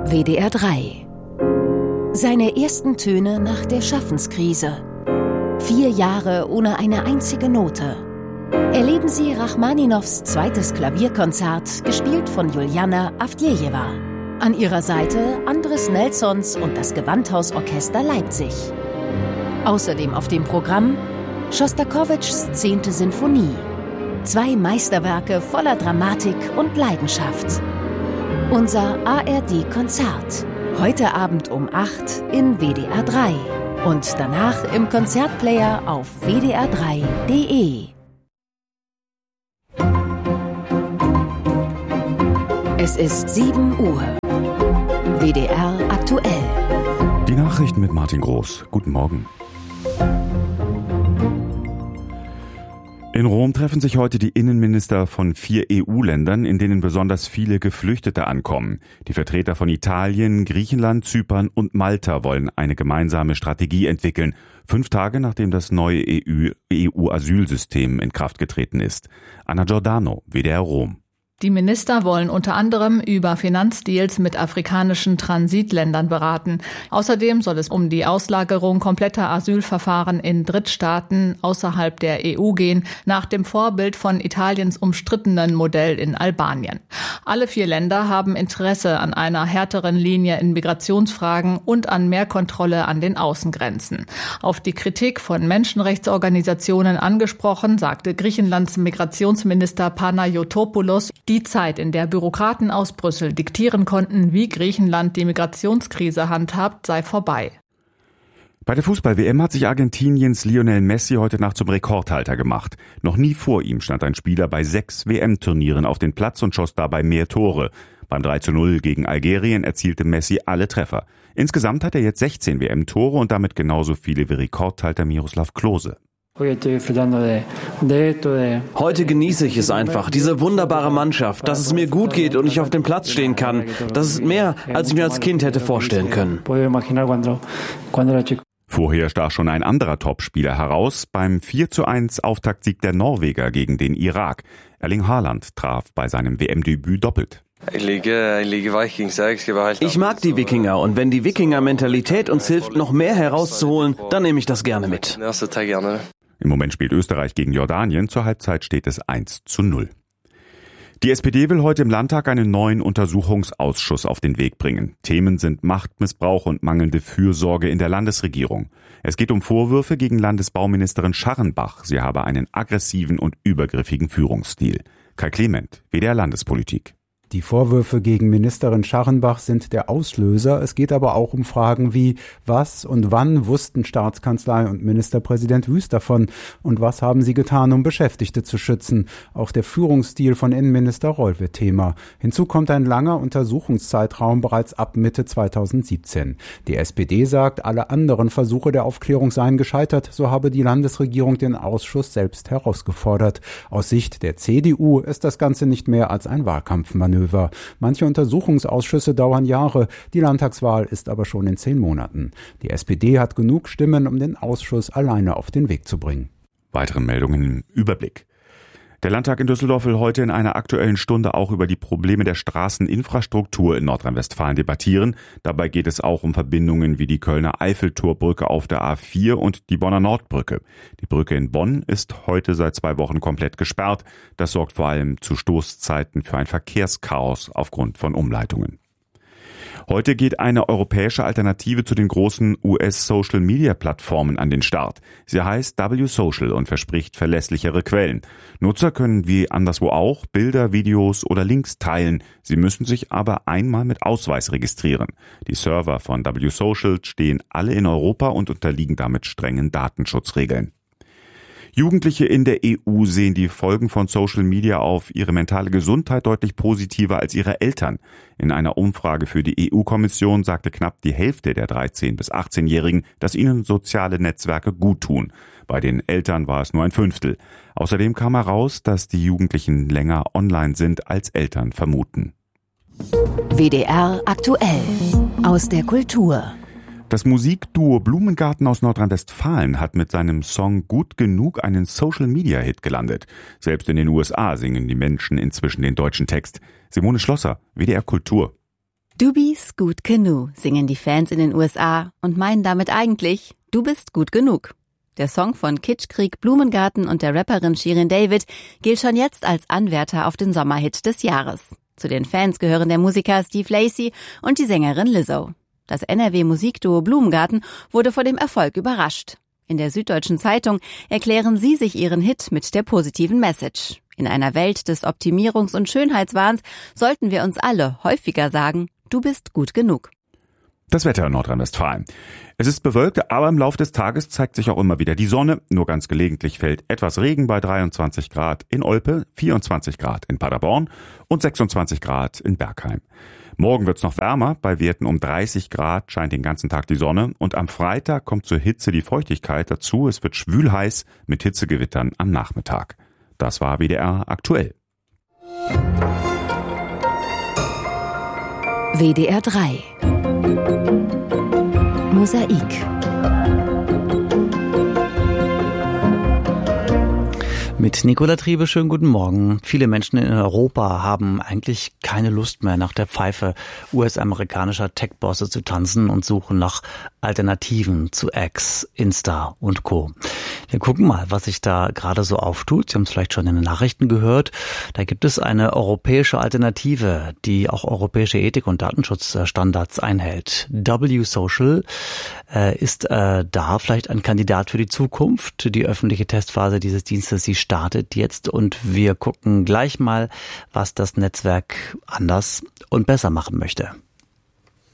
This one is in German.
WDR 3. Seine ersten Töne nach der Schaffenskrise. 4 Jahre ohne eine einzige Note. Erleben Sie Rachmaninows zweites Klavierkonzert, gespielt von Juliana Avdjejewa. An ihrer Seite Andres Nelsons und das Gewandhausorchester Leipzig. Außerdem auf dem Programm Schostakowitschs 10. Sinfonie. 2 Meisterwerke voller Dramatik und Leidenschaft. Unser ARD-Konzert. Heute Abend um 8 in WDR 3. Und danach im Konzertplayer auf wdr3.de. Es ist 7 Uhr. WDR aktuell. Die Nachrichten mit Martin Groß. Guten Morgen. In Rom treffen sich heute die Innenminister von 4 EU-Ländern, in denen besonders viele Geflüchtete ankommen. Die Vertreter von Italien, Griechenland, Zypern und Malta wollen eine gemeinsame Strategie entwickeln, 5 Tage nachdem das neue EU-Asylsystem in Kraft getreten ist. Anna Giordano, WDR Rom. Die Minister wollen unter anderem über Finanzdeals mit afrikanischen Transitländern beraten. Außerdem soll es um die Auslagerung kompletter Asylverfahren in Drittstaaten außerhalb der EU gehen, nach dem Vorbild von Italiens umstrittenen Modell in Albanien. Alle 4 Länder haben Interesse an einer härteren Linie in Migrationsfragen und an mehr Kontrolle an den Außengrenzen. Auf die Kritik von Menschenrechtsorganisationen angesprochen, sagte Griechenlands Migrationsminister Panayotopoulos, die Zeit, in der Bürokraten aus Brüssel diktieren konnten, wie Griechenland die Migrationskrise handhabt, sei vorbei. Bei der Fußball-WM hat sich Argentiniens Lionel Messi heute Nacht zum Rekordhalter gemacht. Noch nie vor ihm stand ein Spieler bei 6 WM-Turnieren auf den Platz und schoss dabei mehr Tore. Beim 3:0 gegen Algerien erzielte Messi alle Treffer. Insgesamt hat er jetzt 16 WM-Tore und damit genauso viele wie Rekordhalter Miroslav Klose. Heute genieße ich es einfach, diese wunderbare Mannschaft, dass es mir gut geht und ich auf dem Platz stehen kann. Das ist mehr, als ich mir als Kind hätte vorstellen können. Vorher stach schon ein anderer Topspieler heraus beim 4:1 Auftaktsieg der Norweger gegen den Irak. Erling Haaland traf bei seinem WM-Debüt doppelt. Ich mag die Wikinger und wenn die Wikinger-Mentalität uns hilft, noch mehr herauszuholen, dann nehme ich das gerne mit. Im Moment spielt Österreich gegen Jordanien. Zur Halbzeit steht es 1:0. Die SPD will heute im Landtag einen neuen Untersuchungsausschuss auf den Weg bringen. Themen sind Machtmissbrauch und mangelnde Fürsorge in der Landesregierung. Es geht um Vorwürfe gegen Landesbauministerin Scharrenbach. Sie habe einen aggressiven und übergriffigen Führungsstil. Kai Clement, WDR Landespolitik. Die Vorwürfe gegen Ministerin Scharrenbach sind der Auslöser. Es geht aber auch um Fragen wie, was und wann wussten Staatskanzlei und Ministerpräsident Wüst davon? Und was haben sie getan, um Beschäftigte zu schützen? Auch der Führungsstil von Innenminister Reul wird Thema. Hinzu kommt ein langer Untersuchungszeitraum bereits ab Mitte 2017. Die SPD sagt, alle anderen Versuche der Aufklärung seien gescheitert. So habe die Landesregierung den Ausschuss selbst herausgefordert. Aus Sicht der CDU ist das Ganze nicht mehr als ein Wahlkampfmanöver. Manche Untersuchungsausschüsse dauern Jahre, die Landtagswahl ist aber schon in 10 Monaten. Die SPD hat genug Stimmen, um den Ausschuss alleine auf den Weg zu bringen. Weitere Meldungen im Überblick. Der Landtag in Düsseldorf will heute in einer Aktuellen Stunde auch über die Probleme der Straßeninfrastruktur in Nordrhein-Westfalen debattieren. Dabei geht es auch um Verbindungen wie die Kölner Eiffeltorbrücke auf der A4 und die Bonner Nordbrücke. Die Brücke in Bonn ist heute seit 2 Wochen komplett gesperrt. Das sorgt vor allem zu Stoßzeiten für ein Verkehrschaos aufgrund von Umleitungen. Heute geht eine europäische Alternative zu den großen US-Social-Media-Plattformen an den Start. Sie heißt W-Social und verspricht verlässlichere Quellen. Nutzer können wie anderswo auch Bilder, Videos oder Links teilen. Sie müssen sich aber einmal mit Ausweis registrieren. Die Server von W-Social stehen alle in Europa und unterliegen damit strengen Datenschutzregeln. Jugendliche in der EU sehen die Folgen von Social Media auf ihre mentale Gesundheit deutlich positiver als ihre Eltern. In einer Umfrage für die EU-Kommission sagte knapp die Hälfte der 13- bis 18-Jährigen, dass ihnen soziale Netzwerke gut tun. Bei den Eltern war es nur ein Fünftel. Außerdem kam heraus, dass die Jugendlichen länger online sind, als Eltern vermuten. WDR aktuell aus der Kultur. Das Musikduo Blumengarten aus Nordrhein-Westfalen hat mit seinem Song Gut genug einen Social-Media-Hit gelandet. Selbst in den USA singen die Menschen inzwischen den deutschen Text. Simone Schlosser, WDR Kultur. Du bist gut genug, singen die Fans in den USA und meinen damit eigentlich, du bist gut genug. Der Song von Kitschkrieg, Blumengarten und der Rapperin Shirin David gilt schon jetzt als Anwärter auf den Sommerhit des Jahres. Zu den Fans gehören der Musiker Steve Lacy und die Sängerin Lizzo. Das NRW-Musikduo Blumengarten wurde vor dem Erfolg überrascht. In der Süddeutschen Zeitung erklären sie sich ihren Hit mit der positiven Message. In einer Welt des Optimierungs- und Schönheitswahns sollten wir uns alle häufiger sagen, du bist gut genug. Das Wetter in Nordrhein-Westfalen. Es ist bewölkt, aber im Laufe des Tages zeigt sich auch immer wieder die Sonne. Nur ganz gelegentlich fällt etwas Regen bei 23 Grad in Olpe, 24 Grad in Paderborn und 26 Grad in Bergheim. Morgen wird's noch wärmer, bei Werten um 30 Grad scheint den ganzen Tag die Sonne und am Freitag kommt zur Hitze die Feuchtigkeit dazu. Es wird schwülheiß mit Hitzegewittern am Nachmittag. Das war WDR aktuell. WDR 3 Mosaik. Mit Nicola Triebe, schönen guten Morgen. Viele Menschen in Europa haben eigentlich keine Lust mehr, nach der Pfeife US-amerikanischer Tech-Bosse zu tanzen und suchen nach Alternativen zu X, Insta und Co. Wir gucken mal, was sich da gerade so auftut. Sie haben es vielleicht schon in den Nachrichten gehört. Da gibt es eine europäische Alternative, die auch europäische Ethik- und Datenschutzstandards einhält. W-Social ist da vielleicht ein Kandidat für die Zukunft. Die öffentliche Testphase dieses Dienstes, sie startet jetzt und wir gucken gleich mal, was das Netzwerk anders und besser machen möchte.